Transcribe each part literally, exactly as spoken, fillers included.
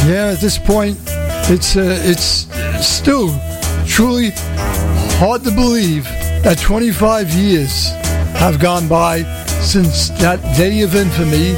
Yeah, at this point, it's uh, it's still truly hard to believe that twenty-five years have gone by since that day of infamy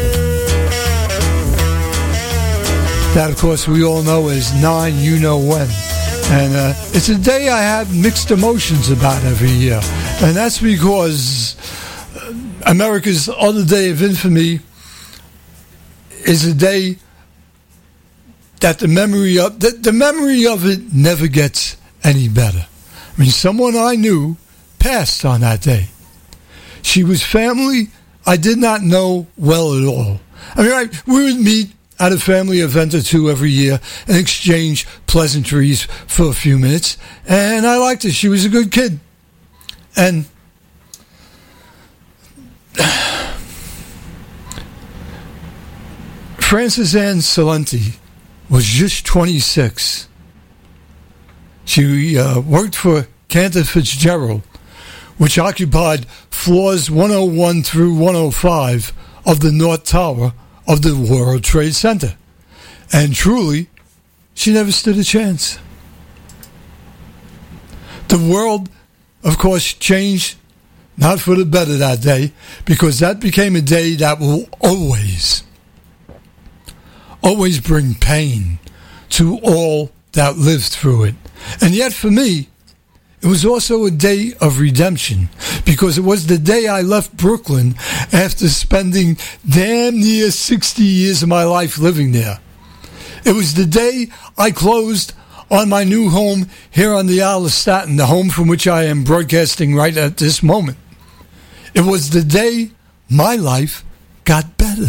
that, of course, we all know as nine you know when. And uh, it's a day I have mixed emotions about every year. And that's because America's other day of infamy is a day that the memory of the, the memory of it never gets any better. I mean, someone I knew passed on that day. She was family I did not know well at all. I mean, I, we would meet at a family event or two every year and exchange pleasantries for a few minutes. And I liked her. She was a good kid. And Frances Ann Salenti was just twenty-six. She uh, worked for Cantor Fitzgerald, which occupied floors one oh one through one oh five of the North Tower of the World Trade Center. And truly, she never stood a chance. The world, of course, changed, not for the better that day, because that became a day that will always, always bring pain to all that lived through it. And yet for me, it was also a day of redemption, because it was the day I left Brooklyn after spending damn near sixty years of my life living there. It was the day I closed on my new home here on the Isle of Staten, the home from which I am broadcasting right at this moment. It was the day my life got better.